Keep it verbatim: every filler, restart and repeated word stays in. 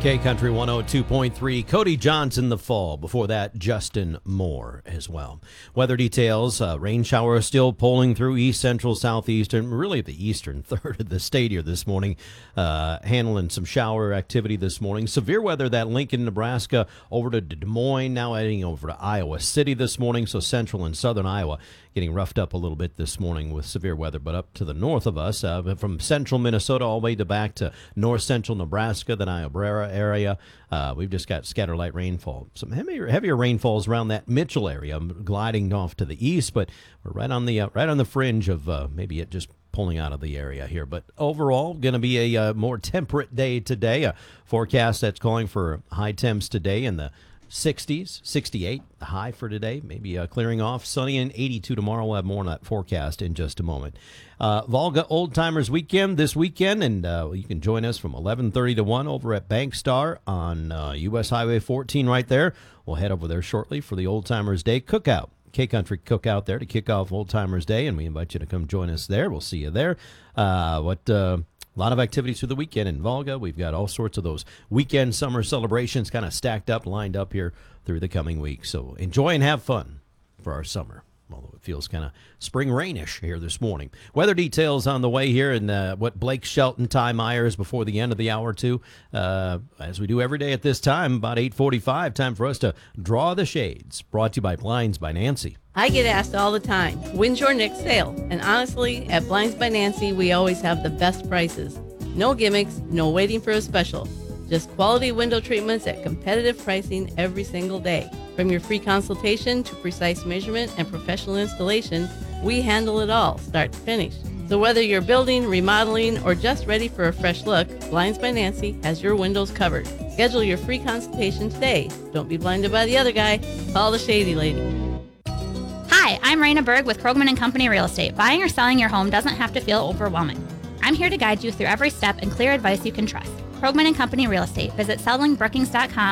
K Country one oh two point three, Cody Johnson, The Fall. Before that, Justin Moore as well. Weather details, uh, rain showers still pulling through east, central, southeast, and really the eastern third of the state here this morning. Uh, handling some shower activity this morning. Severe weather, that Lincoln, Nebraska, over to Des Moines, now heading over to Iowa City this morning. So central and southern Iowa getting roughed up a little bit this morning with severe weather, but up to the north of us, uh, from central Minnesota all the way to back to north central Nebraska, the Niobrara area, uh, we've just got scattered light rainfall. Some heavier, heavier rainfalls around that Mitchell area, gliding off to the east, but we're right on the uh, right on the fringe of uh, maybe it just pulling out of the area here. But overall, going to be a uh, more temperate day today. A forecast that's calling for high temps today in the sixties, sixty-eight, the high for today. Maybe uh, clearing off, sunny and eighty-two tomorrow. We'll have more on that forecast in just a moment. Uh, Volga Old Timers Weekend this weekend, and uh, you can join us from eleven thirty to one over at Bankstar on uh, U S Highway fourteen right there. We'll head over there shortly for the Old Timers Day Cookout. K-Country Cookout there to kick off Old Timers Day, and we invite you to come join us there. We'll see you there. Uh, what... Uh, A lot of activities through the weekend in Volga. We've got all sorts of those weekend summer celebrations kind of stacked up, lined up here through the coming weeks. So enjoy and have fun for our summer, although it feels kind of spring rainish here this morning. Weather details on the way here, and uh, what Blake Shelton, Ty Myers before the end of the hour, too. Uh, as we do every day at this time, about eight forty-five, time for us to draw the shades. Brought to you by Blinds by Nancy. I get asked all the time, when's your next sale? And honestly, at Blinds by Nancy, we always have the best prices. No gimmicks, no waiting for a special. Just quality window treatments at competitive pricing every single day. From your free consultation to precise measurement and professional installation, we handle it all, start to finish. So whether you're building, remodeling, or just ready for a fresh look, Blinds by Nancy has your windows covered. Schedule your free consultation today. Don't be blinded by the other guy. Call the Shady Lady. Hi, I'm Raina Berg with Krogman and Company Real Estate. Buying or selling your home doesn't have to feel overwhelming. I'm here to guide you through every step and clear advice you can trust. Krogman and Company Real Estate. Visit selling brookings dot com